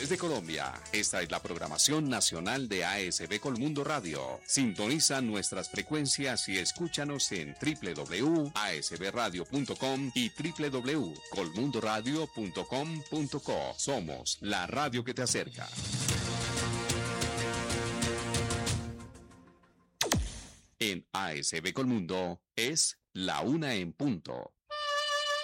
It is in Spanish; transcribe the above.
de Colombia, esta es la programación nacional de ASB Colmundo Radio. Sintoniza nuestras frecuencias y escúchanos en www.asbradio.com y www.colmundoradio.com.co. Somos la radio que te acerca. En ASB Colmundo es la 1:00 PM.